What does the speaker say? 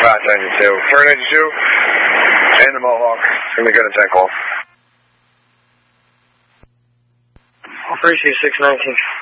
592. Turn 92 and the Mohawk. It's going to be good at take off. Appreciate 619.